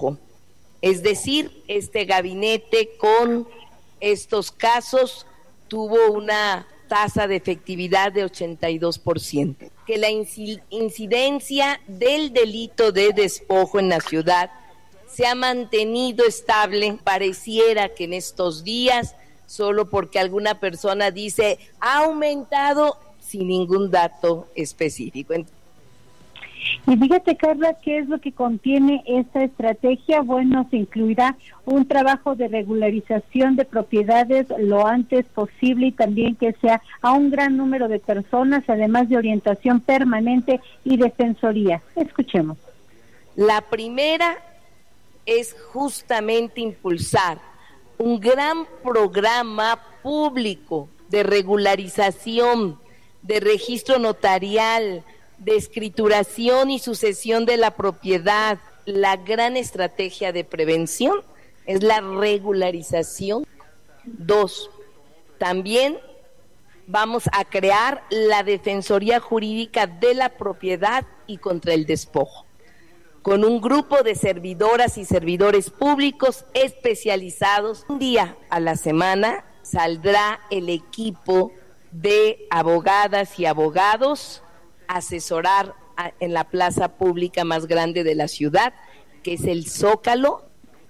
despojo. Es decir, este gabinete con estos casos tuvo una tasa de efectividad de 82%. Que la incidencia del delito de despojo en la ciudad se ha mantenido estable. Pareciera que en estos días, solo porque alguna persona dice ha aumentado, sin ningún dato específico. Y fíjate, Carla, ¿qué es lo que contiene esta estrategia? Bueno, se incluirá un trabajo de regularización de propiedades lo antes posible y también que sea a un gran número de personas, además de orientación permanente y defensoría. Escuchemos. La primera es justamente impulsar un gran programa público de regularización, de registro notarial, de escrituración y sucesión de la propiedad. La gran estrategia de prevención es la regularización. 2, también vamos a crear la Defensoría Jurídica de la Propiedad y contra el Despojo, con un grupo de servidoras y servidores públicos especializados. Un día a la semana saldrá el equipo de abogadas y abogados asesorar en la plaza pública más grande de la ciudad, que es el Zócalo.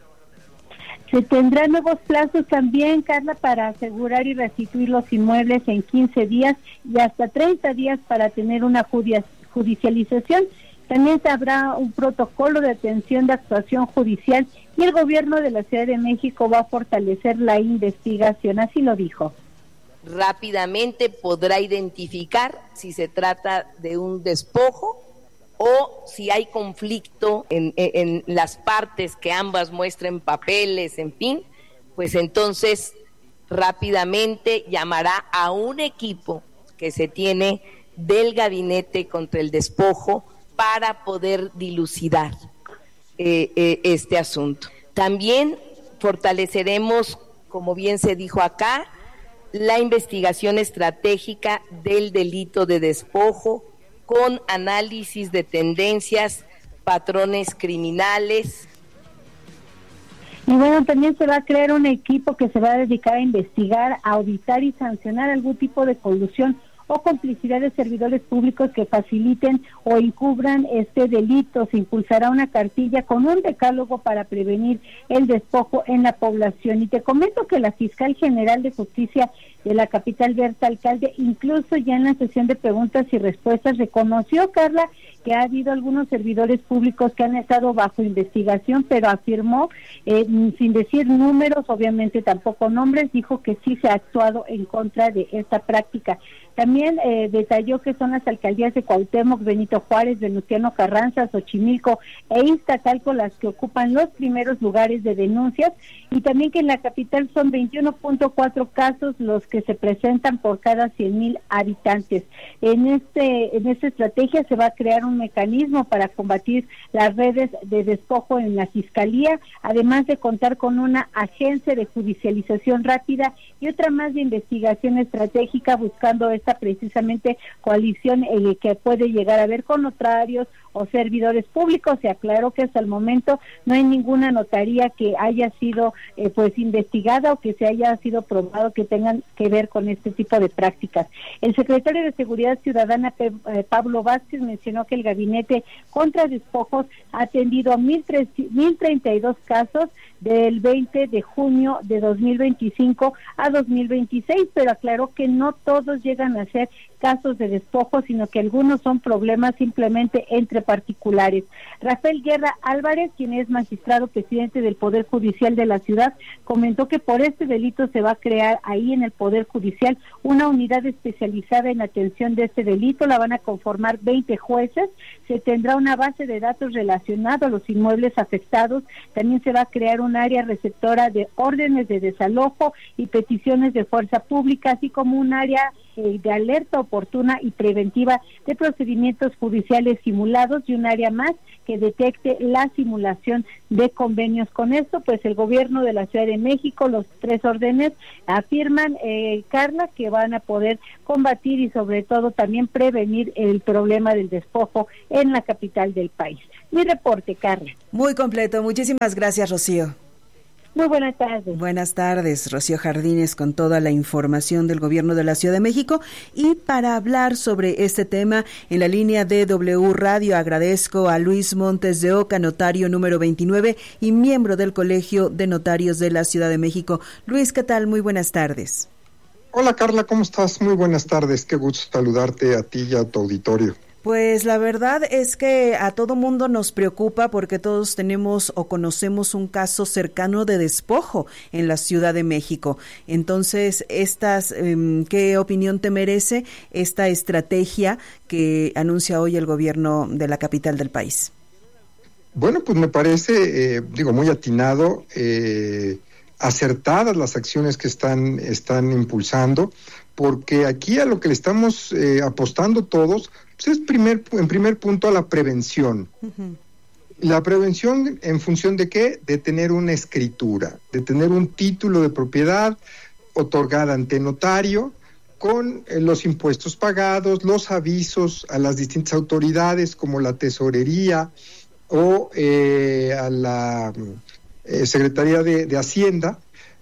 Se tendrán nuevos plazos también, Carla, para asegurar y restituir los inmuebles en 15 días y hasta 30 días para tener una judicialización. También habrá un protocolo de atención de actuación judicial y el gobierno de la Ciudad de México va a fortalecer la investigación, así lo dijo. Rápidamente podrá identificar si se trata de un despojo o si hay conflicto en las partes, que ambas muestren papeles, en fin, pues entonces rápidamente llamará a un equipo que se tiene del gabinete contra el despojo para poder dilucidar este asunto. También fortaleceremos, como bien se dijo acá, la investigación estratégica del delito de despojo con análisis de tendencias, patrones criminales. Y bueno, también se va a crear un equipo que se va a dedicar a investigar, a auditar y sancionar algún tipo de colusión o complicidad de servidores públicos que faciliten o encubran este delito. Se impulsará una cartilla con un decálogo para prevenir el despojo en la población. Y te comento que la fiscal general de justicia de la capital, Berta Alcalde, incluso ya en la sesión de preguntas y respuestas reconoció, Carla, que ha habido algunos servidores públicos que han estado bajo investigación, pero afirmó, sin decir números, obviamente tampoco nombres, dijo que sí se ha actuado en contra de esta práctica. También detalló que son las alcaldías de Cuauhtémoc, Benito Juárez, Venustiano Carranza, Xochimilco e Iztacalco las que ocupan los primeros lugares de denuncias, y también que en la capital son 21.4 casos los que se presentan por cada 100,000 habitantes. En esta estrategia se va a crear un mecanismo para combatir las redes de despojo en la Fiscalía, además de contar con una agencia de judicialización rápida y otra más de investigación estratégica, buscando esta precisamente coalición que puede llegar a ver con notarios o servidores públicos. Se aclaró que hasta el momento no hay ninguna notaría que haya sido pues investigada o que se haya sido probado que tengan que ver con este tipo de prácticas. El secretario de Seguridad Ciudadana, Pablo Vázquez, mencionó que el gabinete contra despojos ha atendido a 1,032 casos del 20 de junio de 2025 a 2026, pero aclaró que no todos llegan a ser casos de despojo, sino que algunos son problemas simplemente entre particulares. Rafael Guerra Álvarez, quien es magistrado presidente del Poder Judicial de la ciudad, comentó que por este delito se va a crear ahí en el Poder Judicial una unidad especializada en atención de este delito. La van a conformar 20 jueces, se tendrá una base de datos relacionada a los inmuebles afectados, también se va a crear un área receptora de órdenes de desalojo y peticiones de fuerza pública, así como un área de alerta oportuna y preventiva de procedimientos judiciales simulados y un área más que detecte la simulación de convenios. Con esto, pues el gobierno de la Ciudad de México, los 3 órdenes afirman, Carla, que van a poder combatir y sobre todo también prevenir el problema del despojo en la capital del país. Mi reporte, Carla. Muy completo. Muchísimas gracias, Rocío. Muy buenas tardes. Buenas tardes, Rocío Jardines, con toda la información del Gobierno de la Ciudad de México. Y para hablar sobre este tema, en la línea de W Radio, agradezco a Luis Montes de Oca, notario número 29 y miembro del Colegio de Notarios de la Ciudad de México. Luis, ¿qué tal? Muy buenas tardes. Hola, Carla, ¿cómo estás? Muy buenas tardes. Qué gusto saludarte a ti y a tu auditorio. Pues la verdad es que a todo mundo nos preocupa porque todos tenemos o conocemos un caso cercano de despojo en la Ciudad de México. Entonces, ¿qué opinión te merece esta estrategia que anuncia hoy el gobierno de la capital del país? Bueno, pues me parece, muy atinado, acertadas las acciones que están impulsando, porque aquí a lo que le estamos apostando todos pues es en primer punto a la prevención. Uh-huh. La prevención en función de ¿qué? De tener una escritura, de tener un título de propiedad otorgada ante notario con los impuestos pagados, los avisos a las distintas autoridades como la tesorería o a la Secretaría de Hacienda,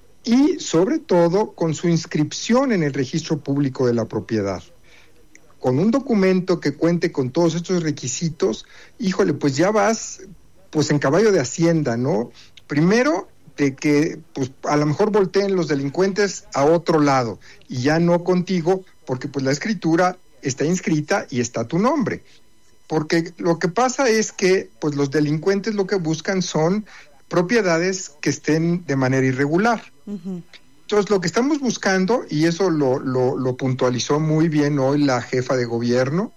y sobre todo con su inscripción en el registro público de la propiedad. Con un documento que cuente con todos estos requisitos, híjole, pues ya vas pues en caballo de Hacienda, ¿no? Primero, de que pues a lo mejor volteen los delincuentes a otro lado y ya no contigo, porque pues la escritura está inscrita y está tu nombre. Porque lo que pasa es que pues los delincuentes lo que buscan son propiedades que estén de manera irregular. Uh-huh. Entonces, lo que estamos buscando, y eso lo puntualizó muy bien hoy la jefa de gobierno,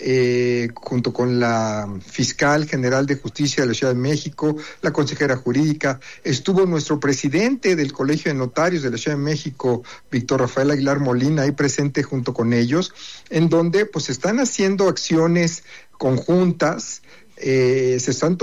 junto con la fiscal general de justicia de la Ciudad de México, la consejera jurídica, estuvo nuestro presidente del Colegio de Notarios de la Ciudad de México, Víctor Rafael Aguilar Molina, ahí presente junto con ellos, en donde pues están haciendo acciones conjuntas, se están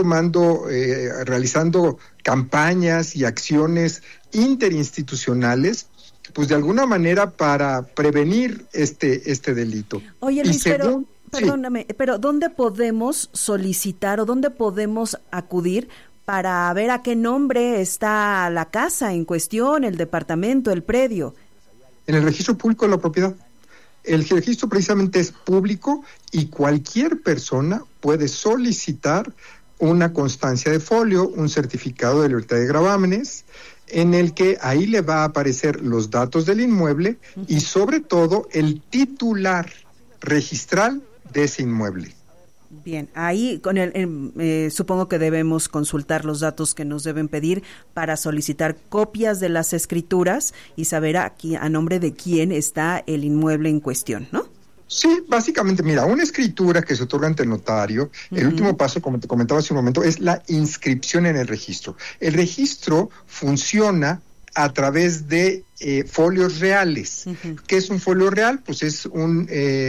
realizando campañas y acciones interinstitucionales, pues de alguna manera para prevenir este delito. Oye, Luis, perdóname, pero ¿dónde podemos solicitar o dónde podemos acudir para ver a qué nombre está la casa en cuestión, el departamento, el predio? En el registro público de la propiedad. El registro precisamente es público y cualquier persona puede solicitar una constancia de folio, un certificado de libertad de gravámenes, en el que ahí le va a aparecer los datos del inmueble y sobre todo el titular registral de ese inmueble. Bien, ahí supongo que debemos consultar los datos que nos deben pedir para solicitar copias de las escrituras y saber aquí a nombre de quién está el inmueble en cuestión, ¿no? Sí, básicamente, mira, una escritura que se otorga ante el notario, el último paso, como te comentaba hace un momento, es la inscripción en el registro. El registro funciona a través de folios reales. ¿Qué es un folio real? Pues es un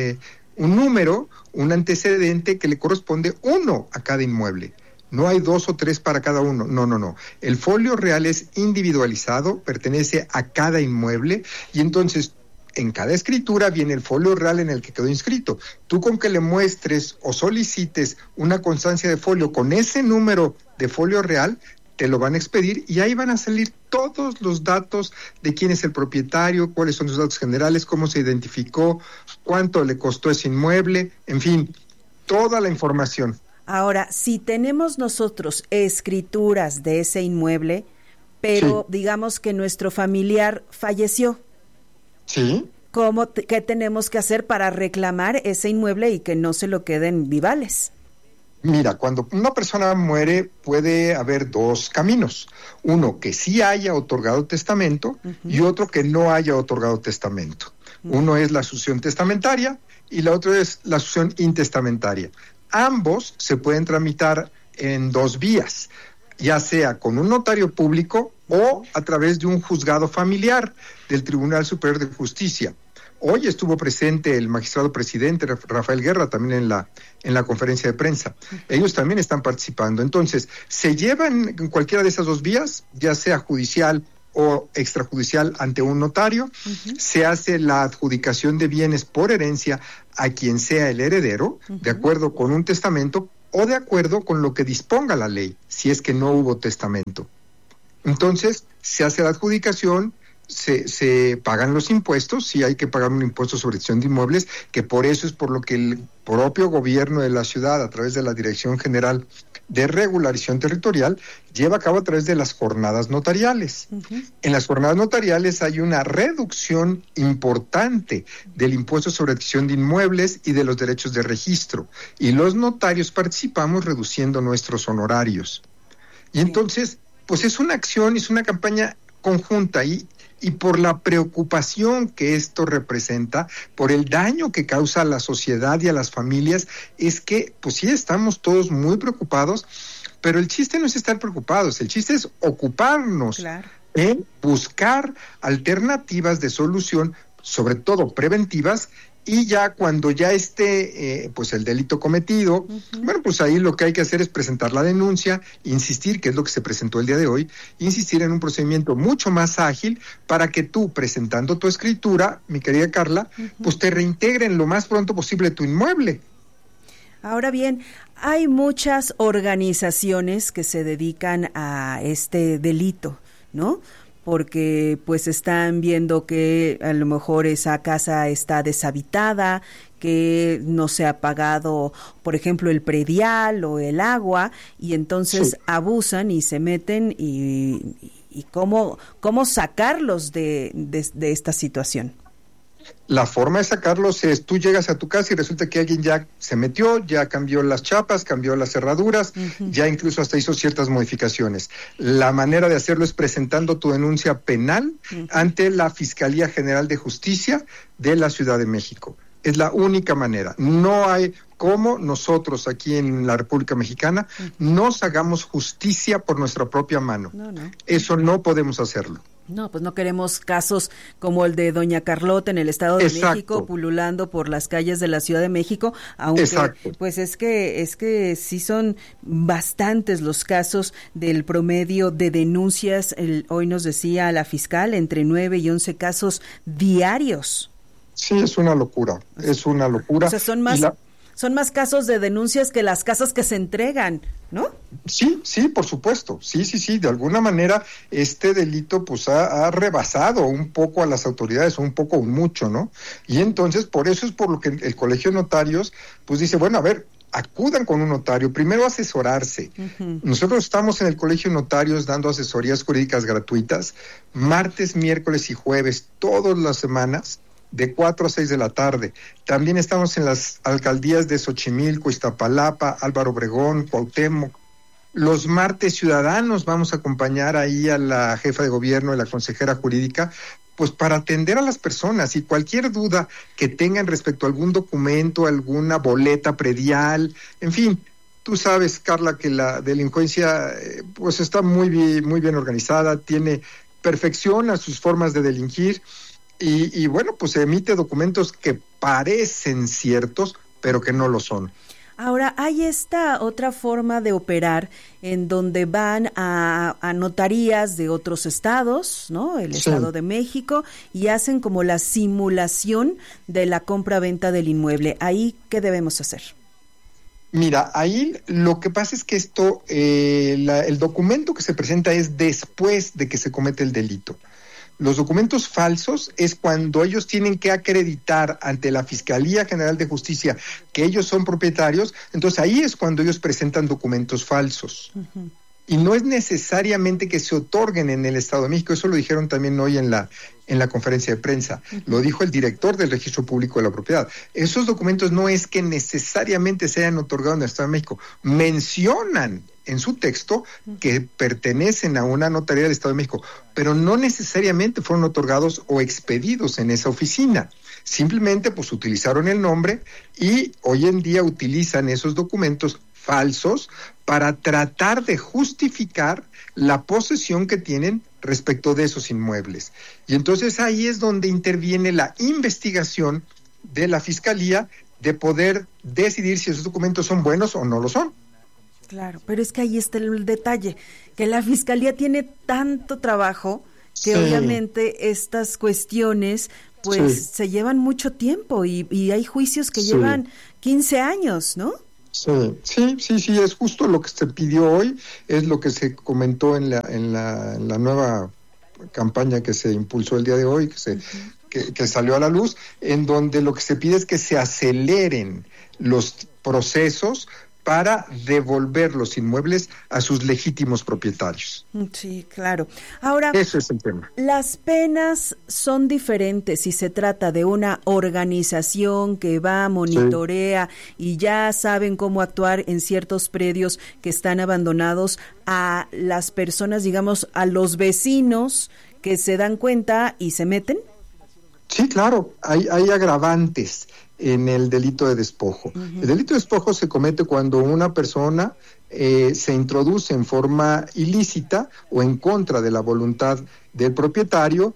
número, un antecedente que le corresponde uno a cada inmueble. No hay 2 o 3 para cada uno. No. El folio real es individualizado, pertenece a cada inmueble y entonces en cada escritura viene el folio real en el que quedó inscrito. Tú con que le muestres o solicites una constancia de folio con ese número de folio real, te lo van a expedir y ahí van a salir todos los datos de quién es el propietario, cuáles son los datos generales, cómo se identificó, cuánto le costó ese inmueble, en fin, toda la información. Ahora, si tenemos nosotros escrituras de ese inmueble, pero sí, digamos que nuestro familiar falleció. Sí. ¿Qué tenemos que hacer para reclamar ese inmueble y que no se lo queden vivales? Mira, cuando una persona muere puede haber 2 caminos. Uno, que sí haya otorgado testamento y otro que no haya otorgado testamento. Uno es la sucesión testamentaria y la otra es la sucesión intestamentaria. Ambos se pueden tramitar en 2 vías, ya sea con un notario público o a través de un juzgado familiar del Tribunal Superior de Justicia. Hoy estuvo presente el magistrado presidente Rafael Guerra también en la conferencia de prensa. Ellos también están participando. Entonces, se llevan en cualquiera de esas 2 vías, ya sea judicial o extrajudicial ante un notario, se hace la adjudicación de bienes por herencia a quien sea el heredero, de acuerdo con un testamento o de acuerdo con lo que disponga la ley, si es que no hubo testamento. Entonces, se hace la adjudicación, se pagan los impuestos, sí hay que pagar un impuesto sobre adquisición de inmuebles, que por eso es por lo que el propio gobierno de la ciudad, a través de la Dirección General de Regularización Territorial, lleva a cabo a través de las jornadas notariales. Uh-huh. En las jornadas notariales hay una reducción importante del impuesto sobre adquisición de inmuebles y de los derechos de registro, y los notarios participamos reduciendo nuestros honorarios. Y entonces, pues es una acción, es una campaña conjunta, y por la preocupación que esto representa, por el daño que causa a la sociedad y a las familias, es que, pues sí, estamos todos muy preocupados, pero el chiste no es estar preocupados, el chiste es ocuparnos en buscar alternativas de solución, sobre todo preventivas, y ya cuando ya esté pues el delito cometido, uh-huh. Bueno, pues ahí lo que hay que hacer es presentar la denuncia, insistir, que es lo que se presentó el día de hoy, insistir en un procedimiento mucho más ágil para que tú, presentando tu escritura, mi querida Carla, uh-huh. Pues te reintegren lo más pronto posible tu inmueble. Ahora bien, hay muchas organizaciones que se dedican a este delito, ¿no? Porque pues están viendo que a lo mejor esa casa está deshabitada, que no se ha pagado, por ejemplo, el predial o el agua, y entonces abusan y se meten y cómo sacarlos de esta situación. La forma de sacarlos es, tú llegas a tu casa y resulta que alguien ya se metió, ya cambió las chapas, cambió las cerraduras, uh-huh. Ya incluso hasta hizo ciertas modificaciones. La manera de hacerlo es presentando tu denuncia penal uh-huh. ante la Fiscalía General de Justicia de la Ciudad de México. Es la única manera. No hay cómo nosotros aquí en la República Mexicana uh-huh. nos hagamos justicia por nuestra propia mano. No. Eso no podemos hacerlo. No, pues no queremos casos como el de doña Carlota en el Estado de Exacto. México, pululando por las calles de la Ciudad de México, aunque Exacto. pues es que sí son bastantes los casos del promedio de denuncias. Hoy nos decía la fiscal, entre 9 y 11 casos diarios. Sí, es una locura, es una locura. O sea, son más casos de denuncias que las casas que se entregan, ¿no? Sí, por supuesto, sí, de alguna manera este delito pues ha rebasado un poco a las autoridades, un poco o mucho, ¿no? Y entonces por eso es por lo que el Colegio de Notarios pues dice, bueno, a ver, acudan con un notario, primero asesorarse. Uh-huh. Nosotros estamos en el Colegio de Notarios dando asesorías jurídicas gratuitas, martes, miércoles y jueves, todas las semanas, de 4 a 6 de la tarde. También estamos en las alcaldías de Xochimilco, Iztapalapa, Álvaro Obregón, Cuauhtémoc. Los martes ciudadanos vamos a acompañar ahí a la jefa de gobierno y la consejera jurídica, pues para atender a las personas, y cualquier duda que tengan respecto a algún documento, alguna boleta predial, en fin. Tú sabes, Carla, que la delincuencia pues está muy bien organizada, perfecciona sus formas de delinquir, y bueno, pues emite documentos que parecen ciertos, pero que no lo son. Ahora, hay esta otra forma de operar en donde van a notarías de otros estados, ¿no? El Estado de México, y hacen como la simulación de la compra-venta del inmueble. ¿Ahí qué debemos hacer? Mira, ahí lo que pasa es que el documento que se presenta es después de que se comete el delito. Los documentos falsos es cuando ellos tienen que acreditar ante la Fiscalía General de Justicia que ellos son propietarios, entonces ahí es cuando ellos presentan documentos falsos. Uh-huh. Y no es necesariamente que se otorguen en el Estado de México, eso lo dijeron también hoy en la conferencia de prensa, uh-huh. Lo dijo el director del Registro Público de la Propiedad. Esos documentos no es que necesariamente se hayan otorgado en el Estado de México, mencionan en su texto que pertenecen a una notaría del Estado de México, pero no necesariamente fueron otorgados o expedidos en esa oficina. Simplemente pues utilizaron el nombre y hoy en día utilizan esos documentos falsos para tratar de justificar la posesión que tienen respecto de esos inmuebles. Y entonces ahí es donde interviene la investigación de la Fiscalía de poder decidir si esos documentos son buenos o no lo son. Claro, pero es que ahí está el detalle, que la Fiscalía tiene tanto trabajo que obviamente estas cuestiones pues se llevan mucho tiempo y hay juicios que llevan 15 años, ¿no? Sí, es justo lo que se pidió hoy, es lo que se comentó en la nueva campaña que se impulsó el día de hoy, que salió a la luz, en donde lo que se pide es que se aceleren los procesos para devolver los inmuebles a sus legítimos propietarios. Sí, claro. Ahora, eso es el tema. Las penas son diferentes si se trata de una organización que va, monitorea y ya saben cómo actuar en ciertos predios que están abandonados, a las personas, digamos, a los vecinos que se dan cuenta y se meten. Sí, claro, hay agravantes en el delito de despojo. Uh-huh. El delito de despojo se comete cuando una persona se introduce en forma ilícita o en contra de la voluntad del propietario,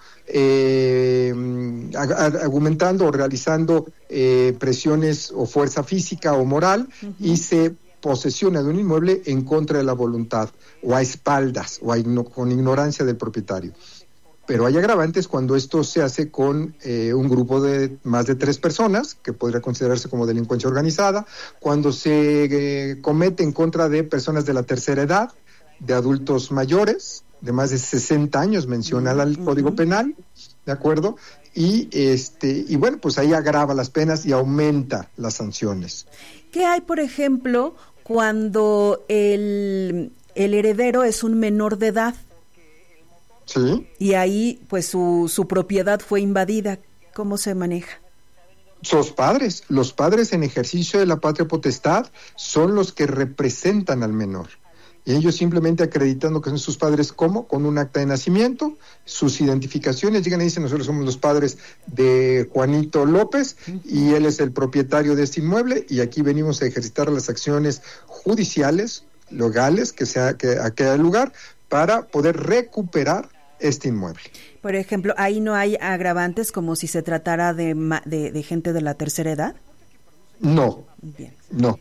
argumentando o realizando presiones o fuerza física o moral, uh-huh, y se posesiona de un inmueble en contra de la voluntad o a espaldas o con ignorancia del propietario. Pero hay agravantes cuando esto se hace con un grupo de más de 3 personas, que podría considerarse como delincuencia organizada, cuando se comete en contra de personas de la tercera edad, de adultos mayores, de más de 60 años, menciona el Código Penal, ¿de acuerdo? Y bueno, pues ahí agrava las penas y aumenta las sanciones. ¿Qué hay, por ejemplo, cuando el heredero es un menor de edad? Sí. Y ahí, pues, su propiedad fue invadida. ¿Cómo se maneja? Los padres en ejercicio de la patria potestad son los que representan al menor. Y ellos simplemente acreditando que son sus padres, ¿cómo? Con un acta de nacimiento, sus identificaciones, llegan y dicen, nosotros somos los padres de Juanito López, y él es el propietario de este inmueble, y aquí venimos a ejercitar las acciones judiciales, legales, que aquel lugar, para poder recuperar este inmueble. Por ejemplo, ¿ahí no hay agravantes como si se tratara de gente de la tercera edad? No. Bien. No.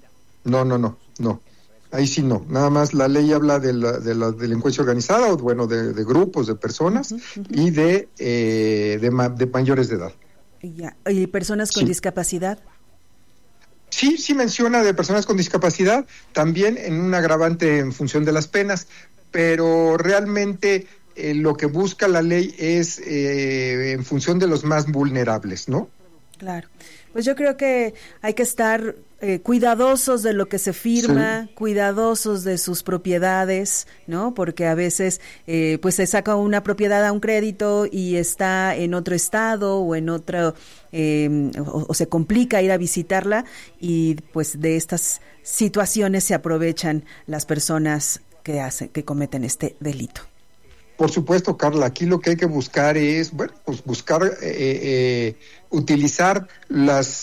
Ahí sí no. Nada más la ley habla de la delincuencia organizada, o bueno, de grupos de personas, uh-huh, y de mayores de edad. Ya. ¿Y personas con discapacidad? Sí menciona de personas con discapacidad, también en un agravante en función de las penas, pero realmente lo que busca la ley es en función de los más vulnerables, ¿no? Claro. Pues yo creo que hay que estar cuidadosos de lo que se firma, sí, cuidadosos de sus propiedades, ¿no? Porque a veces pues se saca una propiedad a un crédito y está en otro estado o en otro, o se complica ir a visitarla, y pues de estas situaciones se aprovechan las personas que cometen este delito. Por supuesto, Carla, aquí lo que hay que buscar es, buscar utilizar los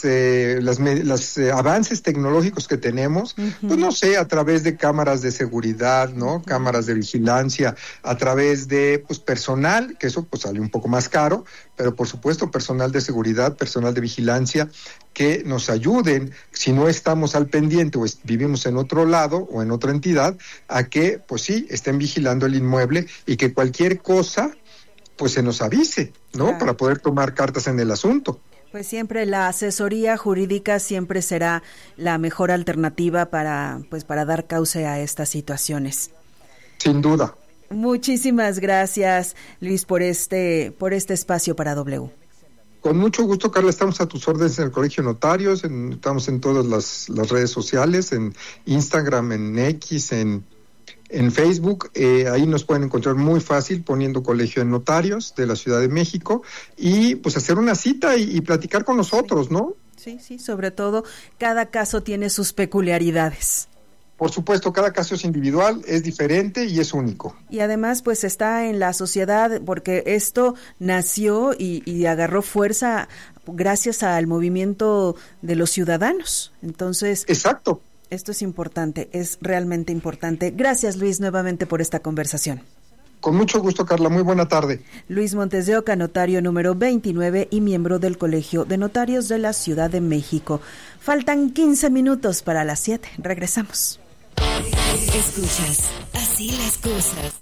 avances tecnológicos que tenemos, uh-huh, pues no sé, a través de cámaras de seguridad, ¿no? Uh-huh. Cámaras de vigilancia, a través de personal, que eso pues sale un poco más caro, pero por supuesto personal de seguridad, personal de vigilancia, que nos ayuden, si no estamos al pendiente o vivimos en otro lado o en otra entidad, a que pues sí, estén vigilando el inmueble y que cualquier cosa pues se nos avise, ¿no? Claro. Para poder tomar cartas en el asunto. Pues siempre la asesoría jurídica siempre será la mejor alternativa para dar cauce a estas situaciones. Sin duda. Muchísimas gracias, Luis, por este espacio para W. Con mucho gusto, Carla, estamos a tus órdenes en el Colegio de Notarios, estamos en todas las redes sociales, en Instagram, en X, en Facebook, ahí nos pueden encontrar muy fácil poniendo Colegio de Notarios de la Ciudad de México, y pues hacer una cita y platicar con nosotros, ¿no? Sí, sobre todo cada caso tiene sus peculiaridades. Por supuesto, cada caso es individual, es diferente y es único. Y además pues está en la sociedad, porque esto nació y agarró fuerza gracias al movimiento de los ciudadanos. Entonces, exacto. Esto es importante, es realmente importante. Gracias, Luis, nuevamente por esta conversación. Con mucho gusto, Carla. Muy buena tarde. Luis Montes de Oca, notario número 29 y miembro del Colegio de Notarios de la Ciudad de México. Faltan 15 minutos para las 7. Regresamos. Escuchas Así las Cosas.